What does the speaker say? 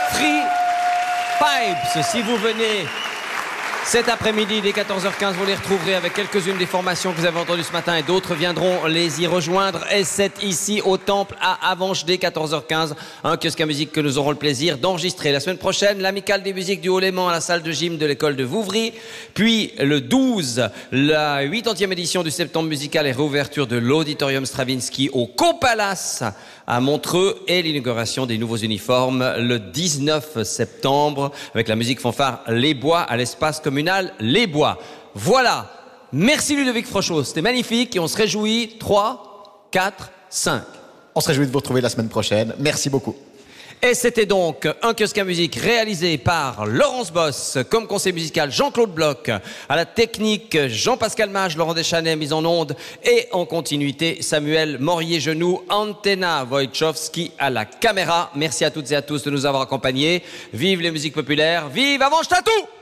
Free Pipes. Si vous venez cet après-midi, dès 14h15, vous les retrouverez avec quelques-unes des formations que vous avez entendues ce matin et d'autres viendront les y rejoindre. Et c'est ici au Temple à Avenches dès 14h15, un kiosque à musique que nous aurons le plaisir d'enregistrer. La semaine prochaine, l'amicale des musiques du Haut-Léman à la salle de gym de l'école de Vouvry. Puis le 12, la 80e édition du Septembre musical et réouverture de l'Auditorium Stravinsky au Copalace à Montreux et l'inauguration des nouveaux uniformes le 19 septembre avec la musique fanfare Les Bois à l'espace communal Les Bois. Voilà. Merci Ludovic Frochot, c'était magnifique et on se réjouit. 3, 4, 5. On se réjouit de vous retrouver la semaine prochaine. Merci beaucoup. Et c'était donc un kiosque à musique réalisé par Laurence Boss, comme conseil musical Jean-Claude Bloch, à la technique Jean-Pascal Mage, Laurent Deschanais, mise en onde, et en continuité Samuel Morier-Genoux, Antena Wojciechowski à la caméra. Merci à toutes et à tous de nous avoir accompagnés. Vive les musiques populaires, vive Avenches Tatou!